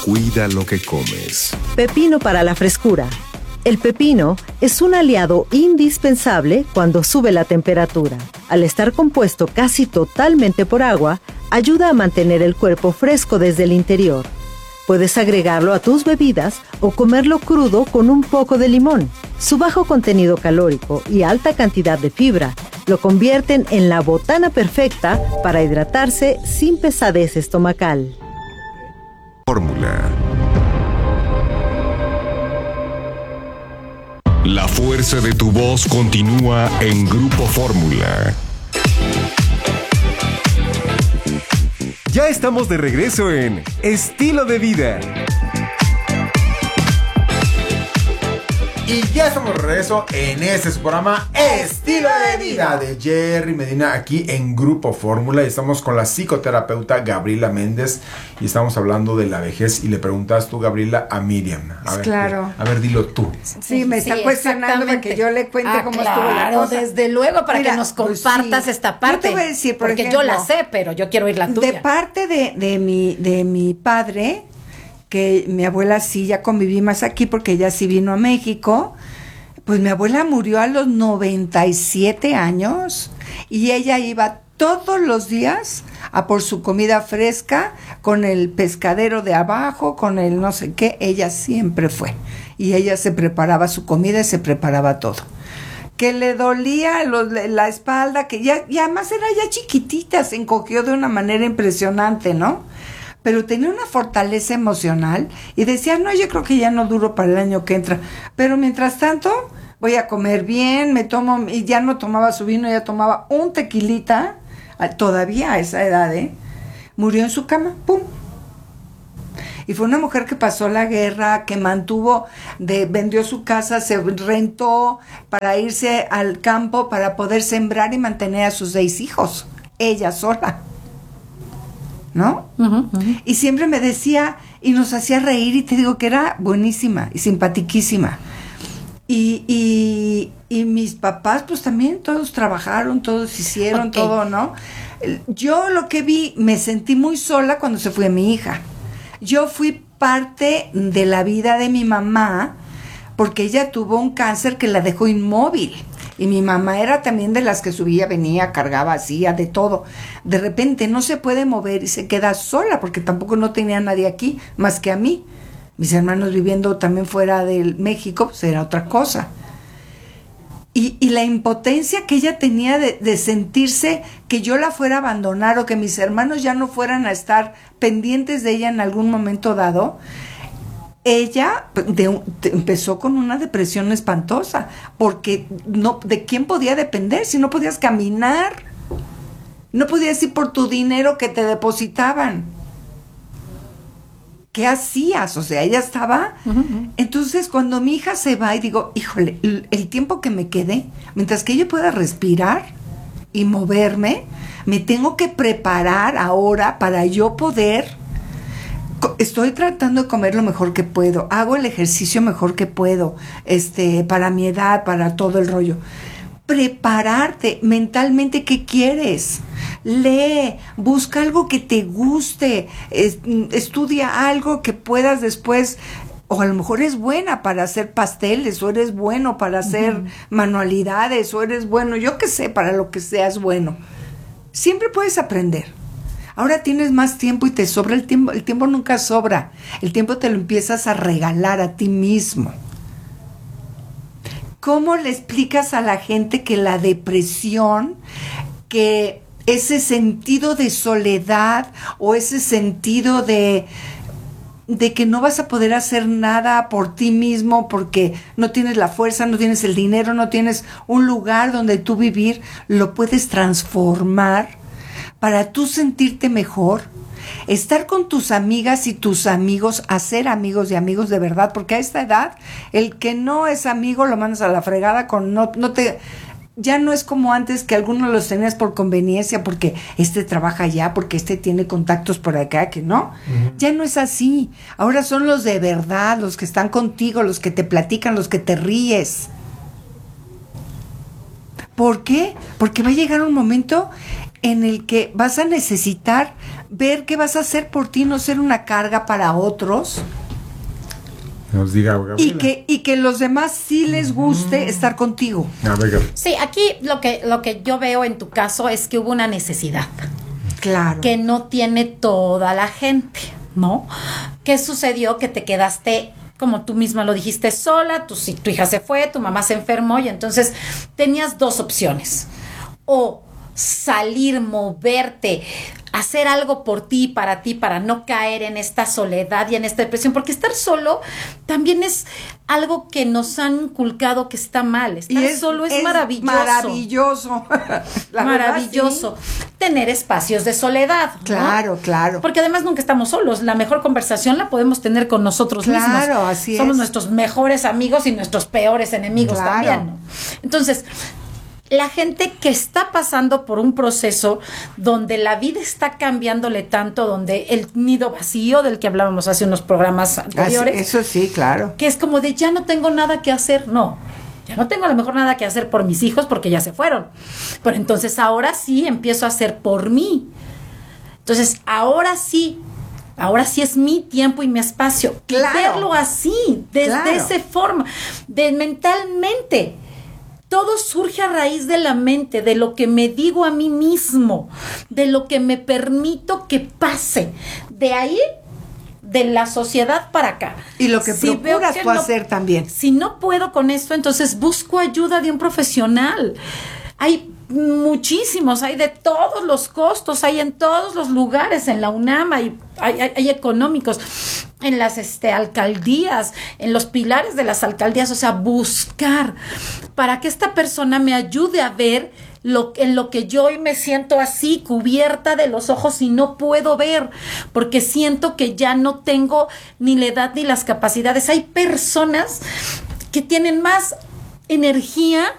Cuida lo que comes. Pepino para la frescura. El pepino es un aliado indispensable cuando sube la temperatura. Al estar compuesto casi totalmente por agua, ayuda a mantener el cuerpo fresco desde el interior. Puedes agregarlo a tus bebidas o comerlo crudo con un poco de limón. Su bajo contenido calórico y alta cantidad de fibra lo convierten en la botana perfecta para hidratarse sin pesadez estomacal. Fórmula. La fuerza de tu voz continúa en Grupo Fórmula. Ya estamos de regreso en Estilo de Vida. Y ya estamos de regreso en este su programa Estilo de Vida de Jerry Medina aquí en Grupo Fórmula. Y estamos con la psicoterapeuta Gabriela Méndez y estamos hablando de la vejez. Y le preguntas tú, Gabriela, a Miriam. A ver, claro. A ver, dilo tú. Sí, me está cuestionando para que yo le cuente cómo estuvo la cosa. Desde luego, para que nos compartas esta parte. Yo te voy a decir, porque ejemplo, yo la sé, pero yo quiero oír la tuya. De parte de mi padre, que mi abuela sí ya conviví más aquí porque ella sí vino a México, pues mi abuela murió a los 97 años y ella iba todos los días a por su comida fresca con el pescadero de abajo, con el no sé qué, ella siempre fue. Y ella se preparaba su comida y se preparaba todo. Que le dolía la espalda, que ya y además era ya chiquitita, se encogió de una manera impresionante, ¿no? Pero tenía una fortaleza emocional y decía, no, yo creo que ya no duro para el año que entra. Pero mientras tanto, voy a comer bien, y ya no tomaba su vino, ya tomaba un tequilita, todavía a esa edad, murió en su cama, ¡pum! Y fue una mujer que pasó la guerra, que vendió su casa, se rentó para irse al campo para poder sembrar y mantener a sus 6 hijos, ella sola. ¿No? Uh-huh, uh-huh. Y siempre me decía y nos hacía reír y te digo que era buenísima y simpatiquísima. Y mis papás pues también todos trabajaron, todos hicieron todo, ¿no? Yo lo que vi, me sentí muy sola cuando se fue mi hija. Yo fui parte de la vida de mi mamá porque ella tuvo un cáncer que la dejó inmóvil. Y mi mamá era también de las que subía, venía, cargaba, hacía de todo. De repente no se puede mover y se queda sola porque tampoco no tenía nadie aquí más que a mí. Mis hermanos viviendo también fuera de México, pues era otra cosa. Y la impotencia que ella tenía de sentirse que yo la fuera a abandonar o que mis hermanos ya no fueran a estar pendientes de ella en algún momento dado. Ella empezó con una depresión espantosa, porque ¿de quién podía depender si no podías caminar? No podías ir por tu dinero que te depositaban. ¿Qué hacías? O sea, ella estaba... Uh-huh. Entonces, cuando mi hija se va y digo, híjole, el tiempo que me quede, mientras que ella pueda respirar y moverme, me tengo que preparar ahora para yo poder... Estoy tratando de comer lo mejor que puedo, hago el ejercicio mejor que puedo, para mi edad, para todo el rollo. Prepararte mentalmente, ¿qué quieres? Lee, busca algo que te guste, estudia algo que puedas después, o a lo mejor eres buena para hacer pasteles, o eres bueno para hacer manualidades, o eres bueno, yo qué sé, para lo que seas bueno. Siempre puedes aprender. Ahora tienes más tiempo y te sobra el tiempo. El tiempo nunca sobra. El tiempo te lo empiezas a regalar a ti mismo. ¿Cómo le explicas a la gente que la depresión, que ese sentido de soledad o ese sentido de que no vas a poder hacer nada por ti mismo porque no tienes la fuerza, no tienes el dinero, no tienes un lugar donde tú vivir, lo puedes transformar para tú sentirte mejor? Estar con tus amigas y tus amigos, hacer amigos y amigos de verdad, porque a esta edad el que no es amigo lo mandas a la fregada con ya no es como antes que algunos los tenías por conveniencia, porque trabaja allá, porque tiene contactos por acá, que no. Uh-huh. Ya no es así. Ahora son los de verdad, los que están contigo, los que te platican, los que te ríes. ¿Por qué? Porque va a llegar un momento en el que vas a necesitar ver qué vas a hacer por ti, no ser una carga para otros. Nos diga, Gabriela. Y que los demás sí les guste estar contigo. A ver, Gabriela. Sí, aquí lo que yo veo en tu caso es que hubo una necesidad Claro. que no tiene toda la gente, ¿no? ¿Qué sucedió? Que te quedaste, como tú misma lo dijiste, sola, tu hija se fue, tu mamá se enfermó y entonces tenías dos opciones. O salir, moverte, hacer algo por ti, para no caer en esta soledad y en esta depresión, porque estar solo también es algo que nos han inculcado que está mal. Estar solo es maravilloso. Maravilloso. Maravilloso. Verdad, sí. Tener espacios de soledad, ¿no? Claro, claro. Porque además nunca estamos solos. La mejor conversación la podemos tener con nosotros mismos. Claro, así Somos es. nuestros mejores amigos y nuestros peores enemigos Claro. también, ¿no? Entonces, la gente que está pasando por un proceso donde la vida está cambiándole tanto, donde el nido vacío del que hablábamos hace unos programas anteriores, Eso sí, claro. que es como de ya no tengo nada que hacer, no. Ya no tengo a lo mejor nada que hacer por mis hijos porque ya se fueron. Pero entonces ahora sí empiezo a hacer por mí. Entonces ahora sí es mi tiempo y mi espacio. Claro. Y verlo así, desde Claro. esa forma, de mentalmente. Todo surge a raíz de la mente, de lo que me digo a mí mismo, de lo que me permito que pase. De ahí, de la sociedad para acá. Y lo que Si veo procuras que tú hacer también. Si no puedo con esto, entonces busco ayuda de un profesional. Hay muchísimos, hay de todos los costos, hay en todos los lugares, en la UNAM, hay económicos, en las alcaldías, en los pilares de las alcaldías, o sea, buscar para que esta persona me ayude a ver en lo que yo hoy me siento así, cubierta de los ojos y no puedo ver, porque siento que ya no tengo ni la edad ni las capacidades. Hay personas que tienen más energía